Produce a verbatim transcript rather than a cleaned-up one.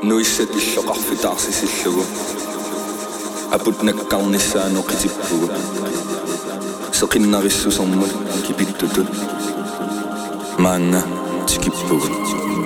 nuissat illoqarfitaarsisillugu aput nakkarnissaanu qitippugu seqinnarissusermut kipittutut maanna tikippugu